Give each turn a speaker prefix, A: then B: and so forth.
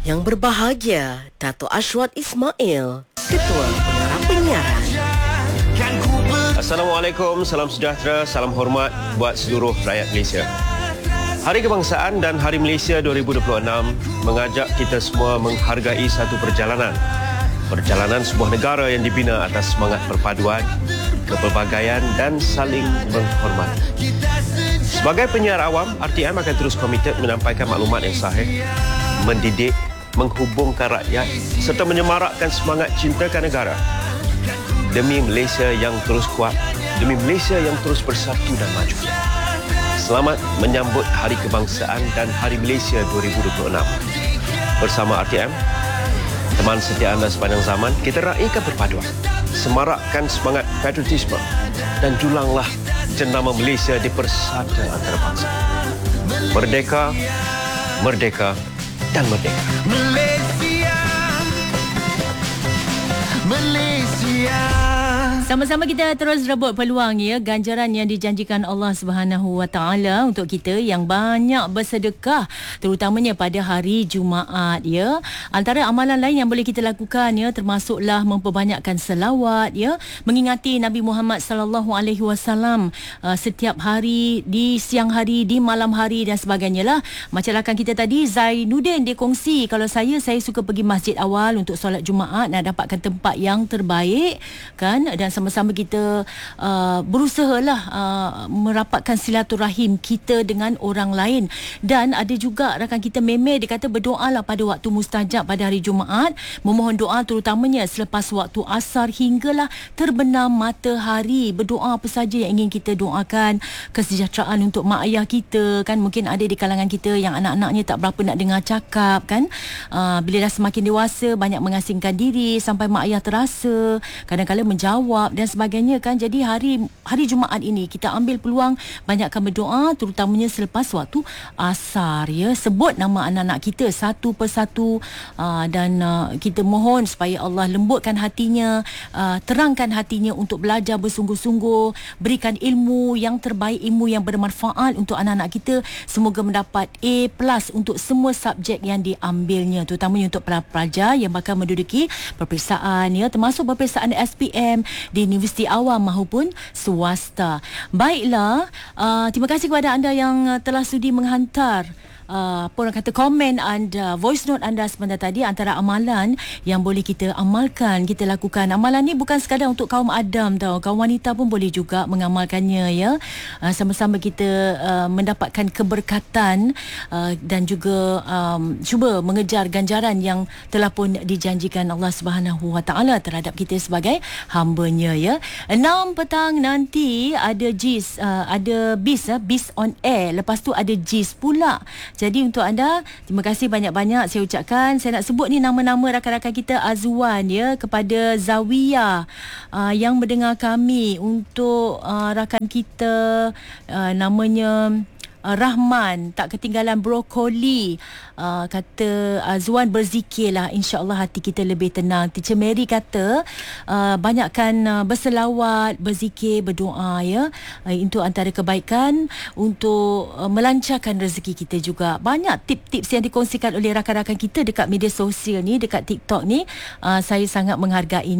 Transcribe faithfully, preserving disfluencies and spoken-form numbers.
A: Yang berbahagia, Dato' Ashwat Ismail, Ketua Pengarah Penyiaran.
B: Assalamualaikum, salam sejahtera, salam hormat buat seluruh rakyat Malaysia. Hari Kebangsaan dan Hari Malaysia dua ribu dua puluh enam mengajak kita semua menghargai satu perjalanan. Perjalanan sebuah negara yang dibina atas semangat perpaduan, kepelbagaian dan saling menghormati. Sebagai penyiar awam, R T M akan terus komited menyampaikan maklumat yang sahih, mendidik, menghubungkan rakyat serta menyemarakkan semangat cintakan negara. Demi Malaysia yang terus kuat, demi Malaysia yang terus bersatu dan maju. Selamat menyambut Hari Kebangsaan dan Hari Malaysia dua ribu dua puluh enam. Bersama R T M, teman setia anda sepanjang zaman, kita raikan perpaduan, semarakkan semangat patriotisme dan julanglah jenama Malaysia di persada antarabangsa. Merdeka, merdeka dan merdeka.
C: Malaysia, Malaysia.
D: Sama-sama kita terus rebut peluang ya, ganjaran yang dijanjikan Allah Subhanahu Wa Taala untuk kita yang banyak bersedekah, terutamanya pada hari Jumaat ya. Antara amalan lain yang boleh kita lakukan ya, termasuklah memperbanyakkan selawat ya, mengingati Nabi Muhammad sallallahu alaihi wasallam setiap hari, di siang hari, di malam hari dan sebagainya lah. Macam rakan kita tadi Zainuddin dia kongsi, kalau saya saya suka pergi masjid awal untuk solat Jumaat dan dapatkan tempat yang terbaik kan, dan sama-sama kita uh, berusahalah uh, merapatkan silaturahim kita dengan orang lain. Dan ada juga rakan kita Meme, dia kata berdoalah pada waktu mustajab pada hari Jumaat, memohon doa terutamanya selepas waktu asar hinggalah terbenam matahari. Berdoa apa saja yang ingin kita doakan, kesejahteraan untuk mak ayah kita kan. Mungkin ada di kalangan kita yang anak-anaknya tak berapa nak dengar cakap kan. Uh, bila dah semakin dewasa, banyak mengasingkan diri sampai mak ayah terasa, kadang-kadang menjawab dan sebagainya kan. Jadi hari hari Jumaat ini kita ambil peluang banyakkan berdoa, terutamanya selepas waktu asar ya. Sebut nama anak-anak kita satu persatu uh, dan uh, kita mohon supaya Allah lembutkan hatinya, uh, terangkan hatinya untuk belajar bersungguh-sungguh, berikan ilmu yang terbaik, ilmu yang bermanfaat untuk anak-anak kita. Semoga mendapat A plus untuk semua subjek yang diambilnya, terutamanya untuk pelajar yang bakal menduduki peperiksaan ya, termasuk peperiksaan S P M di universiti awam maupun swasta. Baiklah, uh, terima kasih kepada anda yang uh, telah sudi menghantar Uh, apa orang kata komen anda, voice note anda sebentar tadi. Antara amalan yang boleh kita amalkan, kita lakukan. Amalan ni bukan sekadar untuk kaum Adam tau, kaum wanita pun boleh juga mengamalkannya ya. Uh, sama-sama kita uh, mendapatkan keberkatan uh, dan juga um, cuba mengejar ganjaran yang telah pun dijanjikan Allah Subhanahu Wa Taala terhadap kita sebagai hamba-Nya ya. enam petang nanti ada Jis, uh, ada Bis uh, Bis on air. Lepas tu ada Jis pula. Jadi untuk anda, terima kasih banyak-banyak saya ucapkan. Saya nak sebut ni nama-nama rakan-rakan kita Azwan ya, kepada Zawiya uh, yang mendengar kami. Untuk uh, rakan kita uh, namanya Uh, Rahman, tak ketinggalan brokoli. Uh, kata Azwan, berzikirlah, insya-Allah hati kita lebih tenang. Teacher Mary kata uh, banyakkan uh, berselawat, berzikir, berdoa ya. Uh, itu antara kebaikan untuk uh, melancarkan rezeki kita juga. Banyak tip-tips yang dikongsikan oleh rakan-rakan kita dekat media sosial ni, dekat TikTok ni. Uh, saya sangat menghargai